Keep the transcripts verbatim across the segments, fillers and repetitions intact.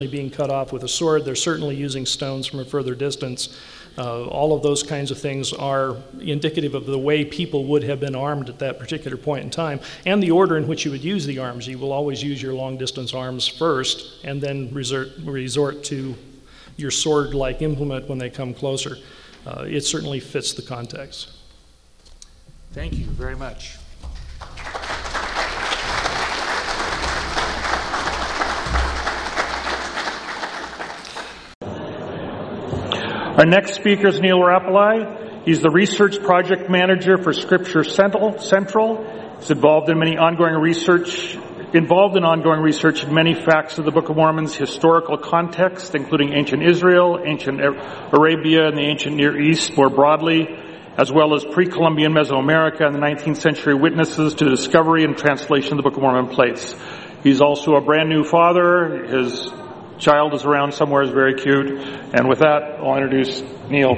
being cut off with a sword. They're certainly using stones from a further distance. Uh, all of those kinds of things are indicative of the way people would have been armed at that particular point in time, and the order in which you would use the arms. You will always use your long-distance arms first, and then resort, resort to your sword-like implement when they come closer. Uh, it certainly fits the context. Thank you very much. Our next speaker is Neil Rapeli. He's the research project manager for Scripture Central. He's involved in many ongoing research, involved in ongoing research in many facts of the Book of Mormon's historical context, including ancient Israel, ancient Arabia, and the ancient Near East more broadly, as well as pre-Columbian Mesoamerica and the nineteenth century witnesses to the discovery and translation of the Book of Mormon plates. He's also a brand new father. His child is around somewhere, is very cute. And with that, I'll introduce Neil.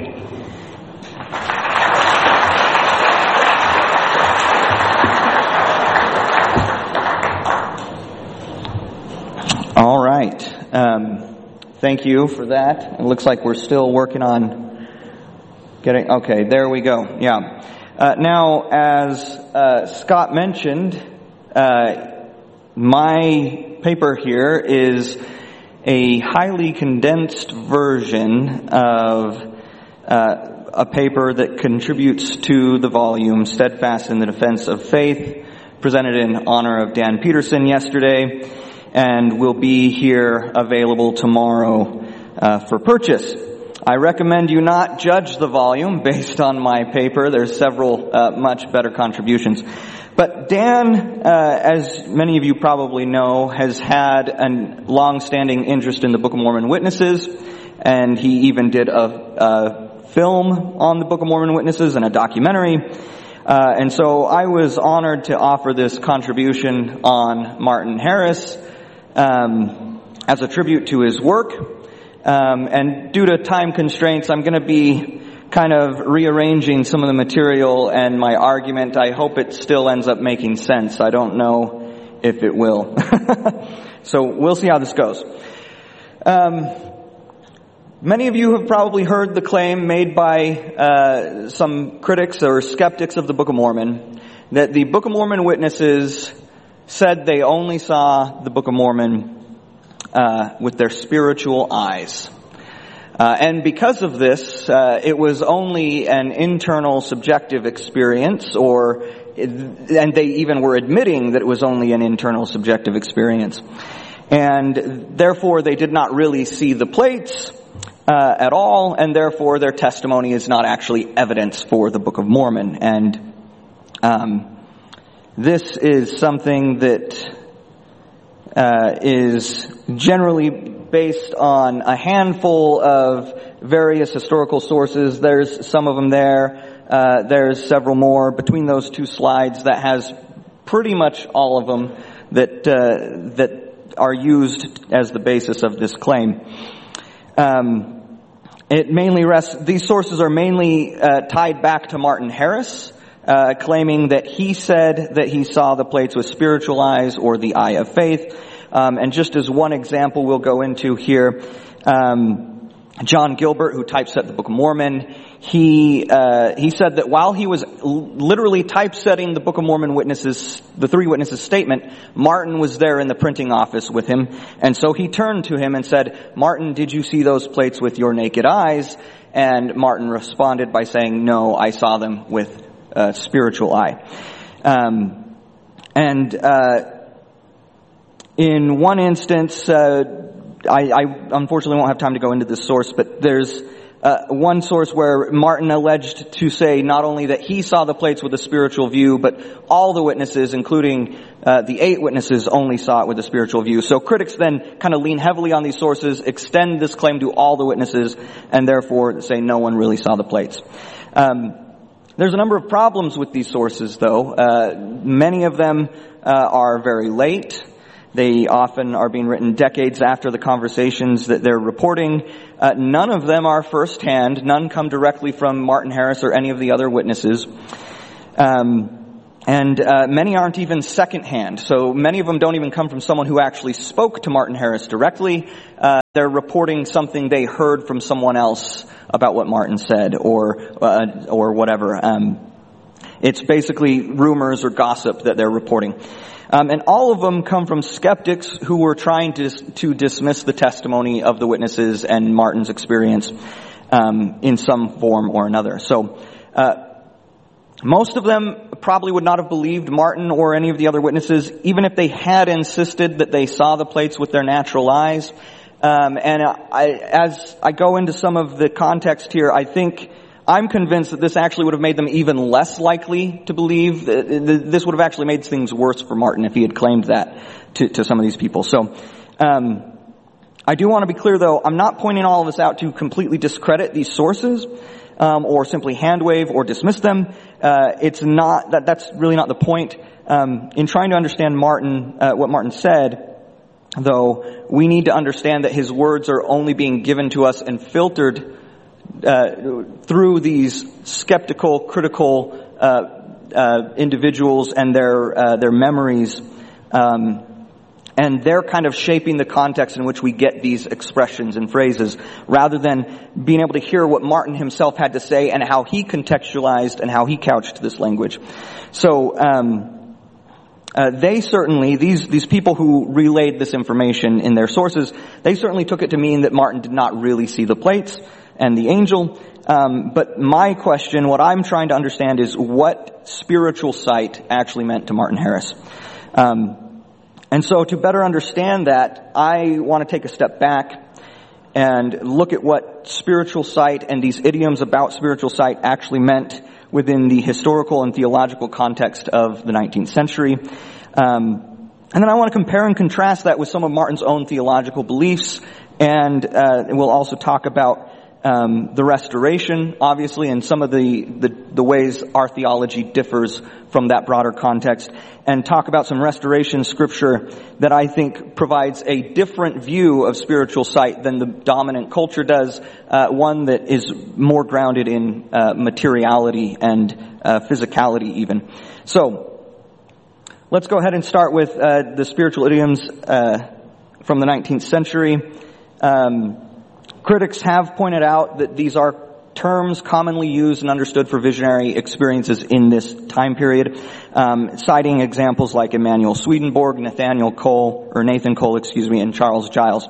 All right. Um, thank you for that. It looks like we're still working on getting... Okay, there we go. Yeah. Uh, now, as uh, Scott mentioned, uh, my paper here is a highly condensed version of uh, a paper that contributes to the volume Steadfast in the Defense of Faith, presented in honor of Dan Peterson yesterday, and will be here available tomorrow uh, for purchase. I recommend you not judge the volume based on my paper. There's several uh, much better contributions. But Dan, uh, as many of you probably know, has had a long-standing interest in the Book of Mormon Witnesses, and he even did a, a film on the Book of Mormon Witnesses and a documentary. Uh, and so I was honored to offer this contribution on Martin Harris um, as a tribute to his work. Um, and due to time constraints, I'm going to be kind of rearranging some of the material and my argument. I hope it still ends up making sense. I don't know if it will. So we'll see how this goes. Um, many of you have probably heard the claim made by uh, some critics or skeptics of the Book of Mormon that the Book of Mormon witnesses said they only saw the Book of Mormon uh, with their spiritual eyes. Uh, and because of this, uh, it was only an internal subjective experience, or, and they even were admitting that it was only an internal subjective experience. And therefore, they did not really see the plates uh, at all, and therefore their testimony is not actually evidence for the Book of Mormon. And um, this is something that uh, is generally based on a handful of various historical sources. There's some of them there. Uh, there's several more between those two slides that has pretty much all of them that uh, that are used as the basis of this claim. Um, it mainly rests. These sources are mainly uh, tied back to Martin Harris, uh, claiming that he said that he saw the plates with spiritual eyes or the eye of faith. Um, and just as one example we'll go into here, um, John Gilbert, who typeset the Book of Mormon, he uh, he said that while he was literally typesetting the Book of Mormon witnesses, the three witnesses statement, Martin was there in the printing office with him. And so he turned to him and said, "Martin, did you see those plates with your naked eyes?" And Martin responded by saying, "No, I saw them with a spiritual eye." Um, and uh In one instance, uh, I, I unfortunately won't have time to go into this source, but there's uh, one source where Martin alleged to say not only that he saw the plates with a spiritual view, but all the witnesses, including uh, the eight witnesses, only saw it with a spiritual view. So critics then kind of lean heavily on these sources, extend this claim to all the witnesses, and therefore say no one really saw the plates. Um, there's a number of problems with these sources, though. Uh, many of them uh, are very late. They often are being written decades after the conversations that they're reporting. Uh, none of them are firsthand. None come directly from Martin Harris or any of the other witnesses. Um, And uh, many aren't even secondhand. So many of them don't even come from someone who actually spoke to Martin Harris directly. Uh, they're reporting something they heard from someone else about what Martin said, or uh, or whatever. Um, it's basically rumors or gossip that they're reporting. Um, and all of them come from skeptics who were trying to to dismiss the testimony of the witnesses and Martin's experience um, in some form or another. So. Uh, Most of them probably would not have believed Martin or any of the other witnesses, even if they had insisted that they saw the plates with their natural eyes. Um, and I, as I go into some of the context here, I think I'm convinced that this actually would have made them even less likely to believe. This would have actually made things worse for Martin if he had claimed that to, to some of these people. So, um, I do want to be clear, though, I'm not pointing all of this out to completely discredit these sources. Um, or simply hand wave or dismiss them. Uh, it's not, that, that's really not the point. Um, in trying to understand Martin, uh, what Martin said, though, we need to understand that his words are only being given to us and filtered, uh, through these skeptical, critical, uh, uh, individuals and their, uh, their memories, um, and they're kind of shaping the context in which we get these expressions and phrases, rather than being able to hear what Martin himself had to say and how he contextualized and how he couched this language. So, um, uh, they certainly, these, these people who relayed this information in their sources, they certainly took it to mean that Martin did not really see the plates and the angel. Um, but my question, what I'm trying to understand, is what spiritual sight actually meant to Martin Harris. Um, And so to better understand that, I want to take a step back and look at what spiritual sight and these idioms about spiritual sight actually meant within the historical and theological context of the nineteenth century. Um, and then I want to compare and contrast that with some of Martin's own theological beliefs, and uh, we'll also talk about um, the Restoration, obviously, and some of the, the, the ways our theology differs from that broader context, and talk about some Restoration scripture that I think provides a different view of spiritual sight than the dominant culture does, uh, one that is more grounded in uh, materiality and uh, physicality even. So, let's go ahead and start with uh, the spiritual idioms uh, from the nineteenth century. Um, critics have pointed out that these are terms commonly used and understood for visionary experiences in this time period, um, citing examples like Emanuel Swedenborg, Nathaniel Cole, or Nathan Cole, excuse me, and Charles Giles.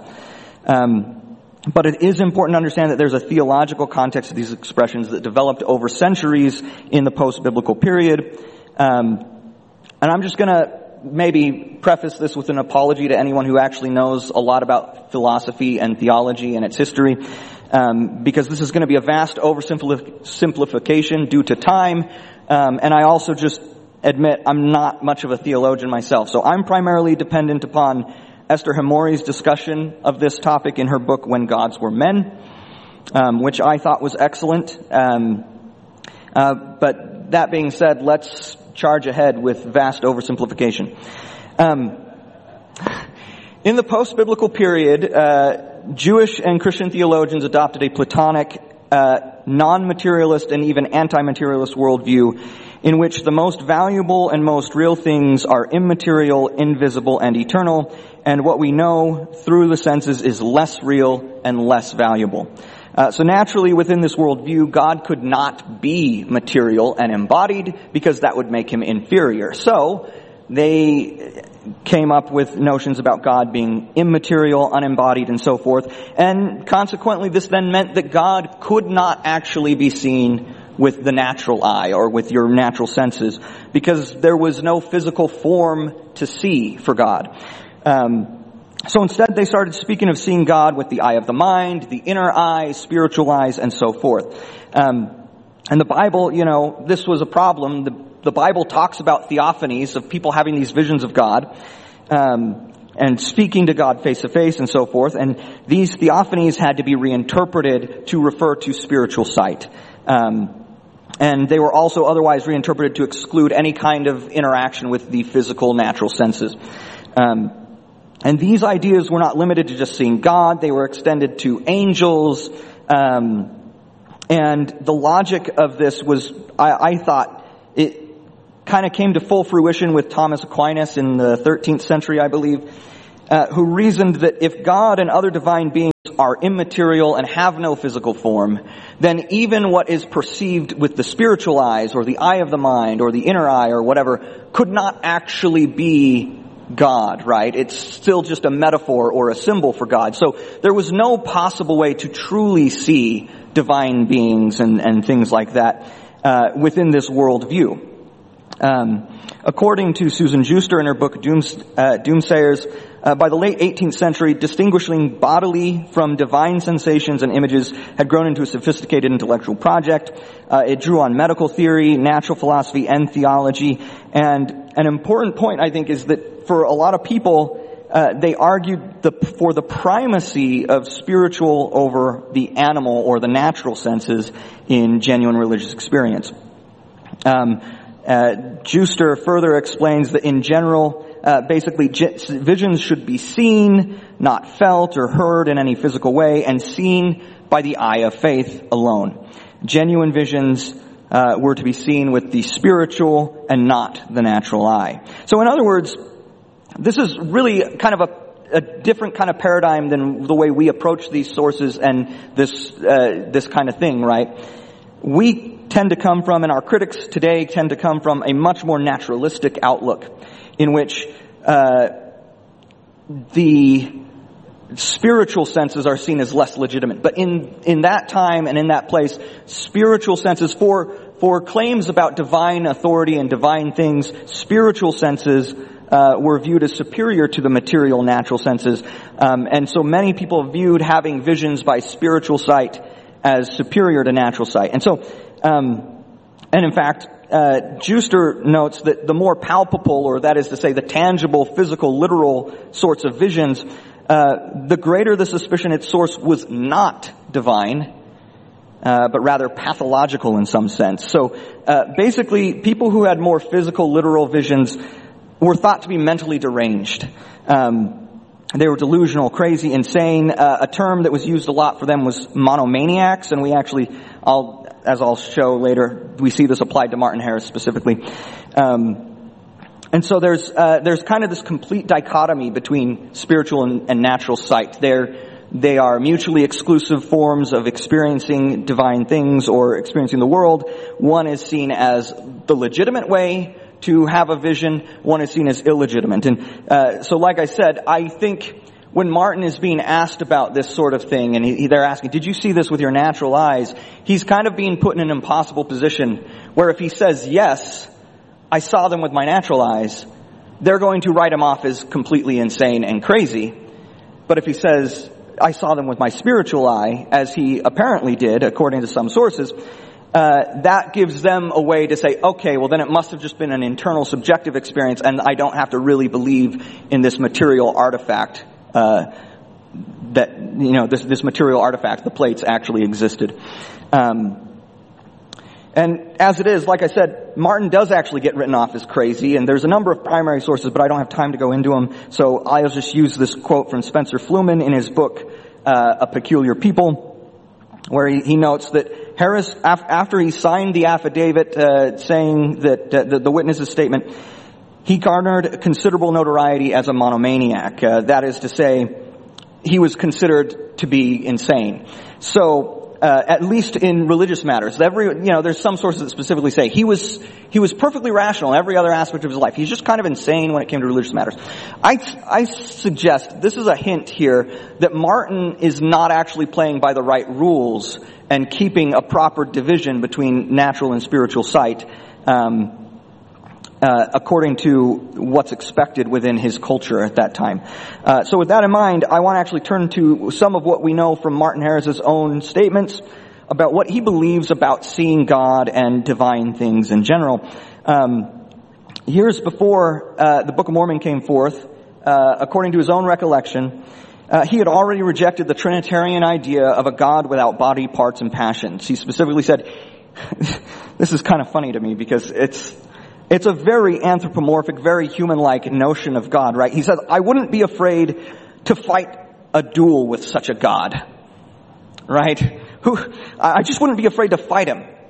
Um, but it is important to understand that there's a theological context to these expressions that developed over centuries in the post-biblical period. Um, and I'm just going to maybe preface this with an apology to anyone who actually knows a lot about philosophy and theology and its history, um, because this is going to be a vast oversimplification due to time, um, and I also just admit I'm not much of a theologian myself, so I'm primarily dependent upon Esther Hamori's discussion of this topic in her book When Gods Were Men, um, which I thought was excellent. Um, uh, but that being said, let's charge ahead with vast oversimplification. Um, in the post-biblical period, uh, Jewish and Christian theologians adopted a Platonic, uh, non-materialist and even anti-materialist worldview in which the most valuable and most real things are immaterial, invisible, and eternal, and what we know through the senses is less real and less valuable. Uh, so naturally, within this worldview, God could not be material and embodied because that would make him inferior. So they came up with notions about God being immaterial, unembodied, and so forth. And consequently, this then meant that God could not actually be seen with the natural eye or with your natural senses because there was no physical form to see for God. Um, So instead, they started speaking of seeing God with the eye of the mind, the inner eye, spiritual eyes, and so forth. Um, and the Bible, you know, this was a problem. The, the Bible talks about theophanies, of people having these visions of God, um, and speaking to God face to face and so forth. And these theophanies had to be reinterpreted to refer to spiritual sight. Um, and they were also otherwise reinterpreted to exclude any kind of interaction with the physical, natural senses. Um, And these ideas were not limited to just seeing God. They were extended to angels. Um, and the logic of this was, I, I thought, it kind of came to full fruition with Thomas Aquinas in the thirteenth century, I believe, uh, who reasoned that if God and other divine beings are immaterial and have no physical form, then even what is perceived with the spiritual eyes or the eye of the mind or the inner eye or whatever could not actually be God, right? It's still just a metaphor or a symbol for God. So there was no possible way to truly see divine beings and, and things like that uh, within this worldview. Um, according to Susan Juster in her book Dooms, uh, Doomsayers, uh, by the late eighteenth century, distinguishing bodily from divine sensations and images had grown into a sophisticated intellectual project. Uh, it drew on medical theory, natural philosophy, and theology. And an important point, I think, is that for a lot of people, uh, they argued the, for the primacy of spiritual over the animal or the natural senses in genuine religious experience. Um, Uh, Juster further explains that in general, uh, basically j- visions should be seen, not felt or heard in any physical way, and seen by the eye of faith alone. Genuine visions uh, were to be seen with the spiritual and not the natural eye. So in other words, this is really kind of a a different kind of paradigm than the way we approach these sources and this uh, this kind of thing, right? We tend to come from, and our critics today tend to come from, a much more naturalistic outlook in which uh, the spiritual senses are seen as less legitimate. But in in that time and in that place, spiritual senses, for for claims about divine authority and divine things, spiritual senses uh, were viewed as superior to the material natural senses. Um, and so many people viewed having visions by spiritual sight as superior to natural sight. And so Um, and in fact, uh, Juster notes that the more palpable, or that is to say the tangible, physical, literal sorts of visions, uh, the greater the suspicion its source was not divine, uh, but rather pathological in some sense. So uh, basically, people who had more physical, literal visions were thought to be mentally deranged. Um, They were delusional, crazy, insane. Uh, a term that was used a lot for them was monomaniacs, and we actually, I'll, as I'll show later, we see this applied to Martin Harris specifically. Um, and so there's uh, there's kind of this complete dichotomy between spiritual and, and natural sight. They're they are mutually exclusive forms of experiencing divine things or experiencing the world. One is seen as the legitimate way to have a vision, one is seen as illegitimate. And uh, so like I said, I think when Martin is being asked about this sort of thing, and he, they're asking, did you see this with your natural eyes? He's kind of being put in an impossible position where if he says, yes, I saw them with my natural eyes, they're going to write him off as completely insane and crazy. But if he says, I saw them with my spiritual eye, as he apparently did, according to some sources, Uh, that gives them a way to say, okay, well then it must have just been an internal subjective experience and I don't have to really believe in this material artifact, uh, that, you know, this, this material artifact, the plates, actually existed. Um, and as it is, like I said, Martin does actually get written off as crazy, and there's a number of primary sources, but I don't have time to go into them, so I'll just use this quote from Spencer Fluman in his book, uh, A Peculiar People, where he, he notes that Harris, af- after he signed the affidavit uh, saying that uh, the, the witness's statement, he garnered considerable notoriety as a monomaniac. Uh, that is to say, he was considered to be insane. So, uh, at least in religious matters, every you know, there's some sources that specifically say he was he was perfectly rational in every other aspect of his life. He's just kind of insane when it came to religious matters. I I suggest this is a hint here that Martin is not actually playing by the right rules and keeping a proper division between natural and spiritual sight, um, uh, according to what's expected within his culture at that time. Uh, so with that in mind, I want to actually turn to some of what we know from Martin Harris's own statements about what he believes about seeing God and divine things in general. Um, years before uh, the Book of Mormon came forth, uh, according to his own recollection, Uh, he had already rejected the Trinitarian idea of a God without body, parts, and passions. He specifically said, this is kind of funny to me because it's it's a very anthropomorphic, very human-like notion of God, right? He said, I wouldn't be afraid to fight a duel with such a God, right? Who I just wouldn't be afraid to fight him.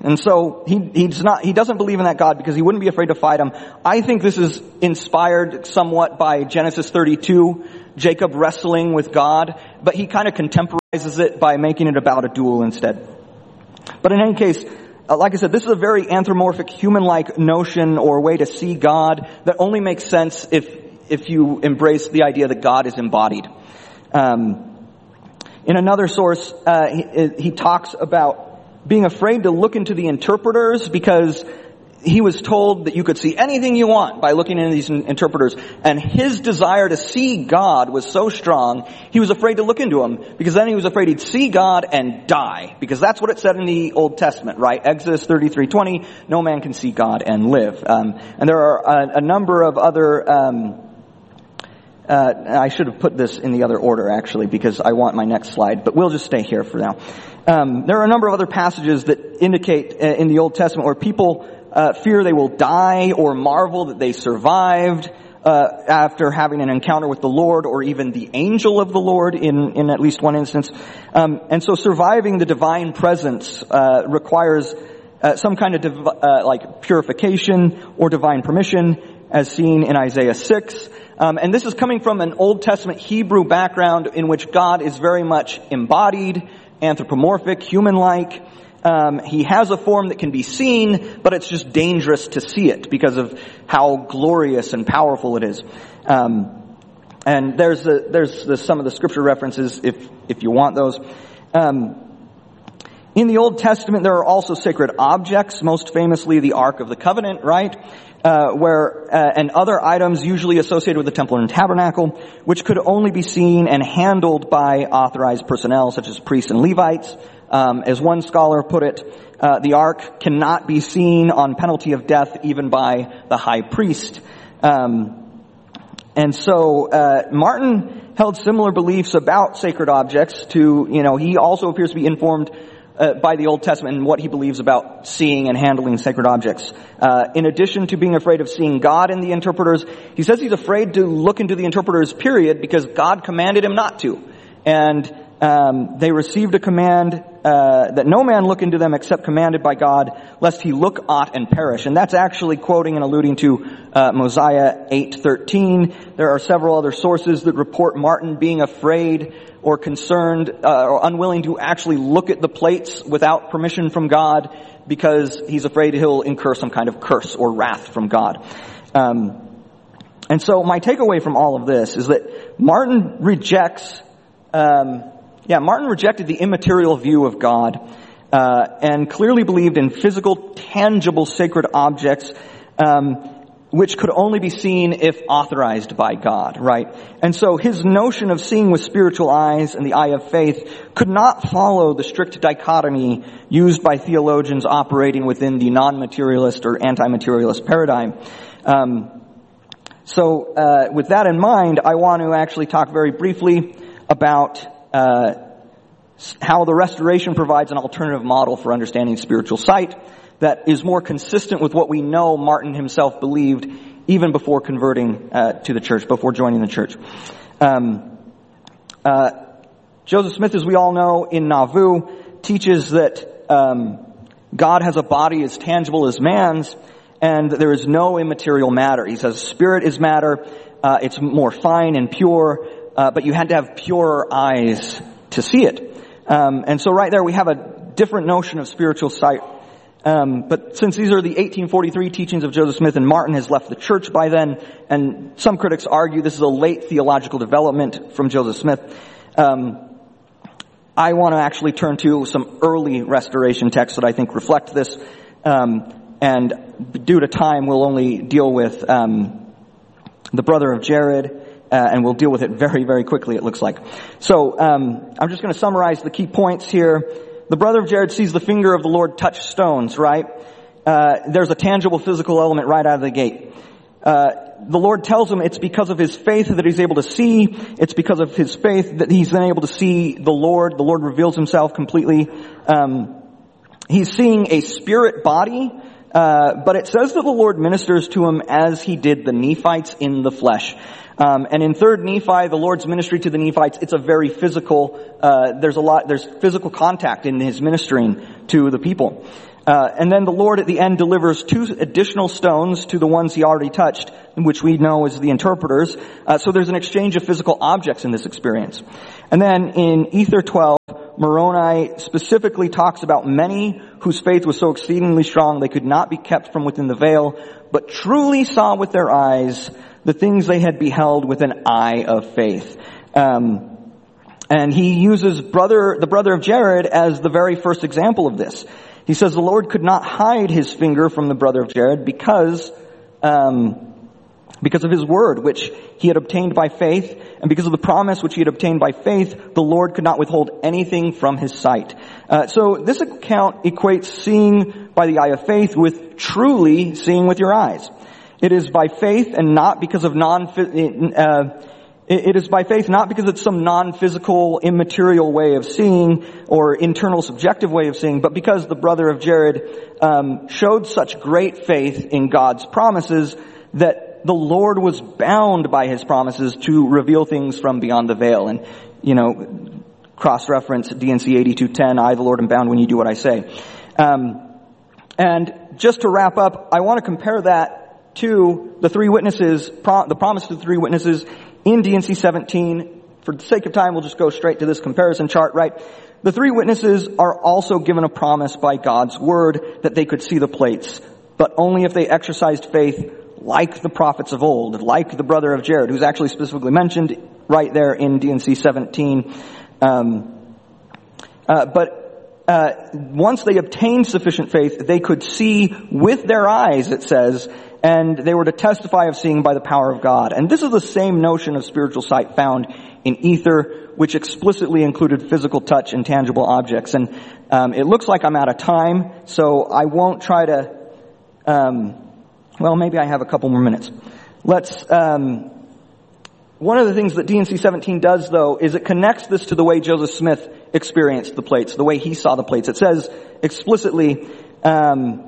And so he he's not he doesn't believe in that God because he wouldn't be afraid to fight him. I think this is inspired somewhat by Genesis thirty-two, Jacob wrestling with God, but he kind of contemporizes it by making it about a duel instead. But in any case, uh, like I said, this is a very anthropomorphic, human-like notion or way to see God that only makes sense if if you embrace the idea that God is embodied. Um, in another source, uh, he, he talks about being afraid to look into the interpreters because he was told that you could see anything you want by looking into these interpreters. And his desire to see God was so strong, he was afraid to look into them because then he was afraid he'd see God and die. Because that's what it said in the Old Testament, right? Exodus thirty-three twenty, no man can see God and live. Um, and there are a, a number of other... Um, Uh, I should have put this in the other order, actually, because I want my next slide, but we'll just stay here for now. Um, there are a number of other passages that indicate uh, in the Old Testament where people uh, fear they will die or marvel that they survived uh, after having an encounter with the Lord or even the angel of the Lord in, in at least one instance. Um, and so surviving the divine presence uh, requires uh, some kind of div- uh, like purification or divine permission, as seen in Isaiah six. Um, and this is coming from an Old Testament Hebrew background in which God is very much embodied, anthropomorphic, human-like. Um, he has a form that can be seen, but it's just dangerous to see it because of how glorious and powerful it is. Um, and there's the, there's the, some of the scripture references if if you want those. Um, in the Old Testament, there are also sacred objects, most famously the Ark of the Covenant, right? Uh, where, uh, and other items usually associated with the temple and tabernacle, which could only be seen and handled by authorized personnel such as priests and Levites. Um, as one scholar put it, uh, the ark cannot be seen on penalty of death even by the high priest. Um, and so, uh, Martin held similar beliefs about sacred objects to, you know, he also appears to be informed Uh, by the Old Testament and what he believes about seeing and handling sacred objects. Uh, in addition to being afraid of seeing God in the interpreters, he says he's afraid to look into the interpreters, period, because God commanded him not to. And um, they received a command uh, that no man look into them except commanded by God, lest he look aught and perish. And that's actually quoting and alluding to uh, Mosiah eight thirteen. There are several other sources that report Martin being afraid or concerned uh, or unwilling to actually look at the plates without permission from God because he's afraid he'll incur some kind of curse or wrath from God. Um, and so my takeaway from all of this is that Martin rejects, um, yeah, Martin rejected the immaterial view of God uh, and clearly believed in physical, tangible, sacred objects um which could only be seen if authorized by God, right? And so his notion of seeing with spiritual eyes and the eye of faith could not follow the strict dichotomy used by theologians operating within the non-materialist or anti-materialist paradigm. Um, so uh, with that in mind, I want to actually talk very briefly about uh, how the Restoration provides an alternative model for understanding spiritual sight that is more consistent with what we know Martin himself believed even before converting uh, to the church, before joining the church. Um, uh, Joseph Smith, as we all know, in Nauvoo, teaches that um, God has a body as tangible as man's, and there is no immaterial matter. He says spirit is matter, uh, it's more fine and pure, uh, but you had to have purer eyes to see it. Um, and so right there we have a different notion of spiritual sight. Um, but since these are the eighteen forty-three teachings of Joseph Smith and Martin has left the church by then, and some critics argue this is a late theological development from Joseph Smith, um, I want to actually turn to some early Restoration texts that I think reflect this. Um, and due to time, we'll only deal with um, the brother of Jared, uh, and we'll deal with it very, very quickly, it looks like. So um, I'm just going to summarize the key points here. The brother of Jared sees the finger of the Lord touch stones, right? Uh, there's a tangible physical element right out of the gate. Uh, the Lord tells him it's because of his faith that he's able to see. It's because of his faith that he's then able to see the Lord. The Lord reveals himself completely. Um, he's seeing a spirit body, uh, but it says that the Lord ministers to him as he did the Nephites in the flesh. Um, and in third Nephi, the Lord's ministry to the Nephites, it's a very physical, uh, there's a lot, there's physical contact in his ministering to the people. Uh, and then the Lord at the end delivers two additional stones to the ones he already touched, which we know as the interpreters. Uh, so there's an exchange of physical objects in this experience. And then in Ether twelve, Moroni specifically talks about many whose faith was so exceedingly strong they could not be kept from within the veil, but truly saw with their eyes the things they had beheld with an eye of faith. Um, and he uses brother, the brother of Jared as the very first example of this. He says the Lord could not hide his finger from the brother of Jared because, um, because of his word, which he had obtained by faith, and because of the promise which he had obtained by faith, the Lord could not withhold anything from his sight. Uh, so this account equates seeing by the eye of faith with truly seeing with your eyes. It is by faith and not because of non, uh, it is by faith not because it's some non-physical, immaterial way of seeing or internal subjective way of seeing, but because the brother of Jared um, showed such great faith in God's promises that the Lord was bound by his promises to reveal things from beyond the veil. And, you know, cross-reference D and C eighty-two ten, I, the Lord, am bound when you do what I say. Um, and just to wrap up, I want to compare that to the three witnesses, pro- the promise to the three witnesses in D and C seventeen. For the sake of time, we'll just go straight to this comparison chart, right? The three witnesses are also given a promise by God's word that they could see the plates, but only if they exercised faith like the prophets of old, like the brother of Jared, who's actually specifically mentioned right there in D and C seventeen. Um, uh, but uh, once they obtained sufficient faith, they could see with their eyes, it says, and they were to testify of seeing by the power of God. And this is the same notion of spiritual sight found in Ether, which explicitly included physical touch and tangible objects. And um, it looks like I'm out of time, so I won't try to... Um, well, maybe I have a couple more minutes. Let's... Um, one of the things that D and C seventeen does, though, is it connects this to the way Joseph Smith experienced the plates, the way he saw the plates. It says explicitly... Um,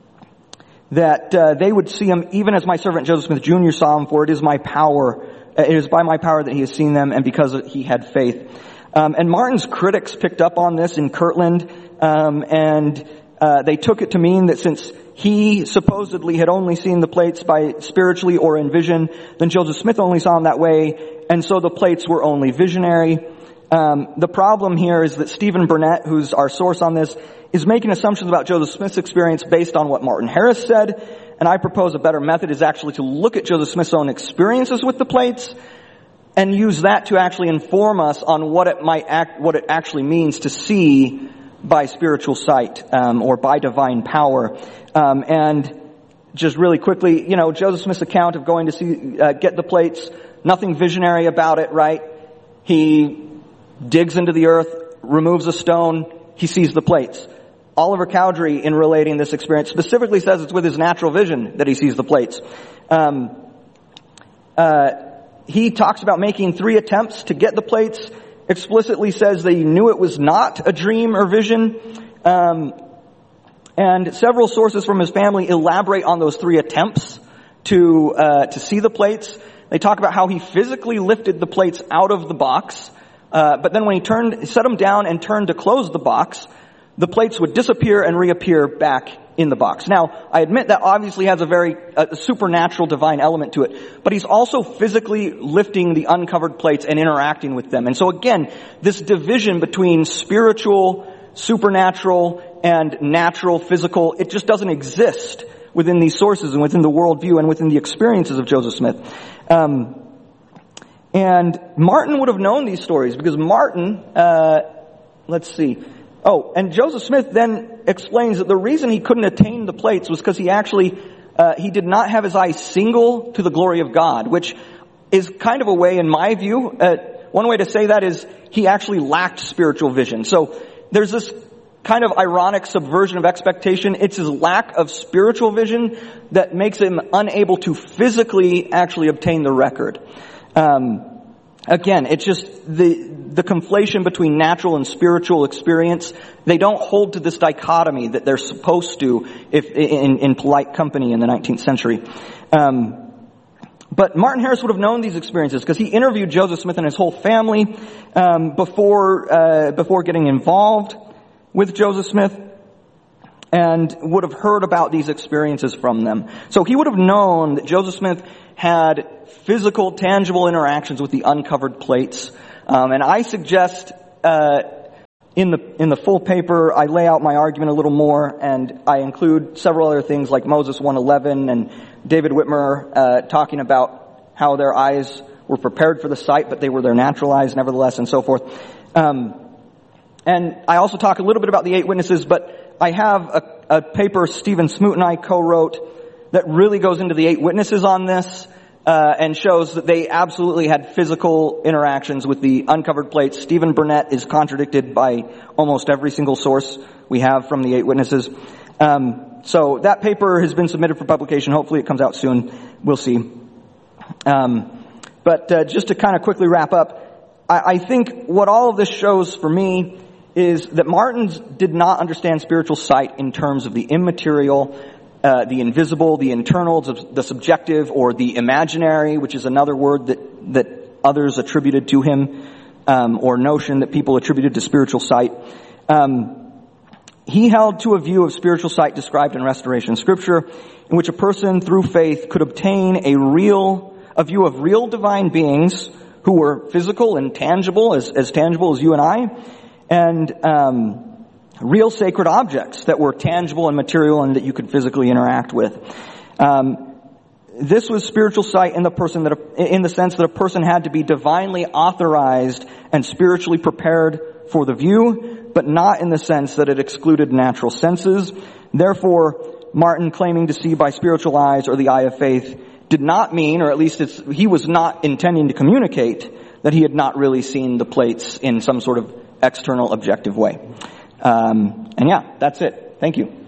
that uh, they would see him even as my servant Joseph Smith Junior saw him, for it is my power, uh, it is by my power that he has seen them, and because he had faith. Um, and Martin's critics picked up on this in Kirtland, um, and uh, they took it to mean that since he supposedly had only seen the plates by spiritually or in vision, then Joseph Smith only saw them that way, and so the plates were only visionary. Um, the problem here is that Stephen Burnett, who's our source on this, is making assumptions about Joseph Smith's experience based on what Martin Harris said, and I propose a better method is actually to look at Joseph Smith's own experiences with the plates and use that to actually inform us on what it might act, what it actually means to see by spiritual sight, um, or by divine power. Um, and just really quickly, you know, Joseph Smith's account of going to see, uh, get the plates, nothing visionary about it, right? He digs into the earth, removes a stone, he sees the plates. Oliver Cowdery, in relating this experience, specifically says it's with his natural vision that he sees the plates. Um, uh, he talks about making three attempts to get the plates, explicitly says that he knew it was not a dream or vision. Um, and several sources from his family elaborate on those three attempts to uh, to see the plates. They talk about how he physically lifted the plates out of the box, uh, but then when he turned, set them down and turned to close the box, the plates would disappear and reappear back in the box. Now, I admit that obviously has a very uh, supernatural divine element to it, but he's also physically lifting the uncovered plates and interacting with them. And so again, this division between spiritual, supernatural, and natural, physical, it just doesn't exist within these sources and within the worldview and within the experiences of Joseph Smith. Um, and Martin would have known these stories because Martin, uh, let's see, Oh, and Joseph Smith then explains that the reason he couldn't attain the plates was because he actually, uh, he did not have his eyes single to the glory of God, which is kind of a way, in my view, uh, one way to say that is he actually lacked spiritual vision. So there's this kind of ironic subversion of expectation. It's his lack of spiritual vision that makes him unable to physically actually obtain the record. Um, Again, it's just the the conflation between natural and spiritual experience. They don't hold to this dichotomy that they're supposed to if in, in polite company in the nineteenth century. Um, but Martin Harris would have known these experiences because he interviewed Joseph Smith and his whole family um, before uh, before getting involved with Joseph Smith. and would have heard about these experiences from them. So he would have known that Joseph Smith had physical, tangible interactions with the uncovered plates. Um, and I suggest uh, in the in the full paper, I lay out my argument a little more, and I include several other things like Moses one eleven and David Whitmer uh, talking about how their eyes were prepared for the sight, but they were their natural eyes nevertheless, and so forth. Um, and I also talk a little bit about the eight witnesses, but I have a, a paper Stephen Smoot and I co-wrote that really goes into the eight witnesses on this, uh, and shows that they absolutely had physical interactions with the uncovered plates. Stephen Burnett is contradicted by almost every single source we have from the eight witnesses. Um, so that paper has been submitted for publication. Hopefully it comes out soon. We'll see. Um, but uh, just to kind of quickly wrap up, I, I think what all of this shows for me is that Martins did not understand spiritual sight in terms of the immaterial, uh, the invisible, the internal, the subjective, or the imaginary, which is another word that, that others attributed to him, um, or notion that people attributed to spiritual sight. Um, he held to a view of spiritual sight described in Restoration Scripture, in which a person through faith could obtain a real, a view of real divine beings who were physical and tangible, as, as tangible as you and I, and um, real sacred objects that were tangible and material and that you could physically interact with. Um, this was spiritual sight in the person that, in the sense that a person had to be divinely authorized and spiritually prepared for the view, but not in the sense that it excluded natural senses. Therefore, Martin claiming to see by spiritual eyes or the eye of faith did not mean, or at least it's, he was not intending to communicate, that he had not really seen the plates in some sort of external objective way. Um, and yeah, that's it. Thank you.